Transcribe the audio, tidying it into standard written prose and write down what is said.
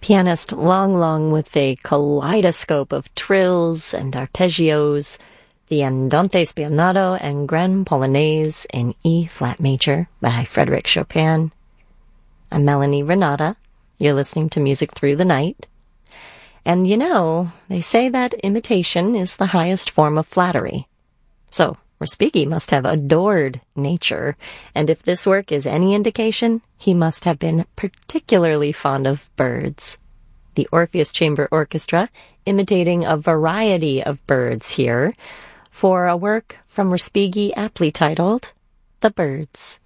Pianist Lang Lang with a kaleidoscope of trills and arpeggios, the Andante Spianato and Grand Polonaise in E-flat major by Frédéric Chopin. I'm Melanie Renata. You're listening to Music Through the Night. And you know, they say that imitation is the highest form of flattery. So, Respighi must have adored nature, and if this work is any indication, he must have been particularly fond of birds. The Orpheus Chamber Orchestra imitating a variety of birds here for a work from Respighi aptly titled The Birds.